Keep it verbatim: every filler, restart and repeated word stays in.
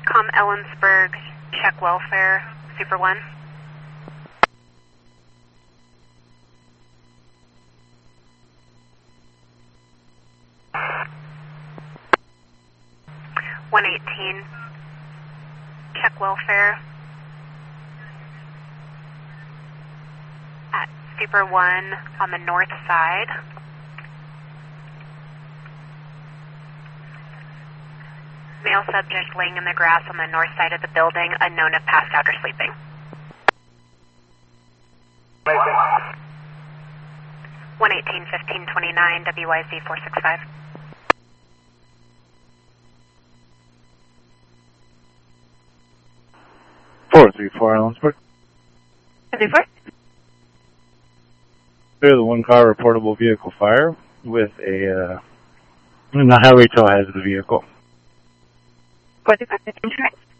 Whitcomb, Ellensburg, check welfare, Super one. one eighteen, check welfare at Super one on the north side. Male subject laying in the grass on the north side of the building, unknown if passed out or sleeping. one eighteen, fifteen twenty-nine, W Y Z four six five. four three four, Ellensburg. four three four? Clear the one-car reportable vehicle fire with a, uh, in the highway tow hazard vehicle. four three five, fifteen correct.